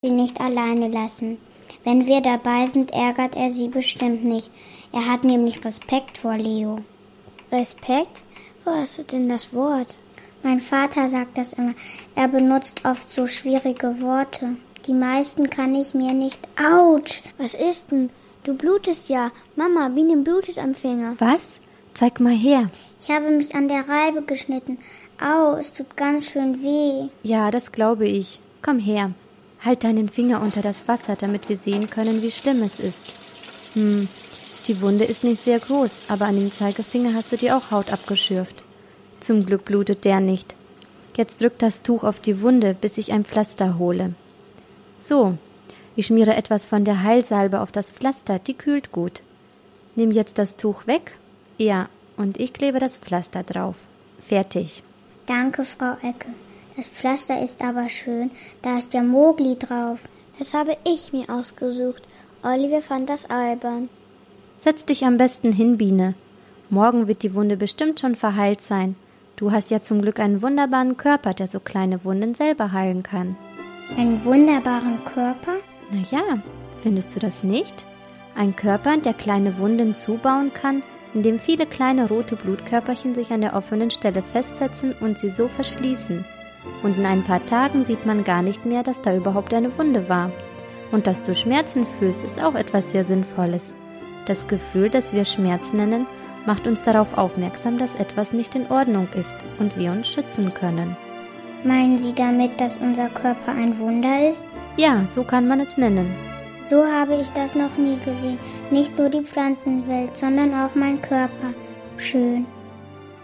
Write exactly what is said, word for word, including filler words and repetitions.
sie nicht alleine lassen. Wenn wir dabei sind, ärgert er sie bestimmt nicht. Er hat nämlich Respekt vor Leo. Respekt? Wo hast du denn das Wort? Mein Vater sagt das immer. Er benutzt oft so schwierige Worte. Die meisten kann ich mir nicht... Autsch! Was ist denn? Du blutest ja. Mama, Biene blutet am Finger. Was? Zeig mal her. Ich habe mich an der Reibe geschnitten. Au, es tut ganz schön weh. Ja, das glaube ich. Komm her. Halt deinen Finger unter das Wasser, damit wir sehen können, wie schlimm es ist. Hm, die Wunde ist nicht sehr groß, aber an dem Zeigefinger hast du dir auch Haut abgeschürft. Zum Glück blutet der nicht. Jetzt drück das Tuch auf die Wunde, bis ich ein Pflaster hole. So, ich schmiere etwas von der Heilsalbe auf das Pflaster, die kühlt gut. Nimm jetzt das Tuch weg. Ja, und ich klebe das Pflaster drauf. Fertig. Danke, Frau Ecke. Das Pflaster ist aber schön. Da ist ja Mogli drauf. Das habe ich mir ausgesucht. Oliver fand das albern. Setz dich am besten hin, Biene. Morgen wird die Wunde bestimmt schon verheilt sein. Du hast ja zum Glück einen wunderbaren Körper, der so kleine Wunden selber heilen kann. Einen wunderbaren Körper? Na ja, findest du das nicht? Ein Körper, der kleine Wunden zubauen kann, in dem viele kleine rote Blutkörperchen sich an der offenen Stelle festsetzen und sie so verschließen. Und in ein paar Tagen sieht man gar nicht mehr, dass da überhaupt eine Wunde war. Und dass du Schmerzen fühlst, ist auch etwas sehr Sinnvolles. Das Gefühl, das wir Schmerz nennen, macht uns darauf aufmerksam, dass etwas nicht in Ordnung ist und wir uns schützen können. Meinen Sie damit, dass unser Körper ein Wunder ist? Ja, so kann man es nennen. So habe ich das noch nie gesehen. Nicht nur die Pflanzenwelt, sondern auch mein Körper. Schön.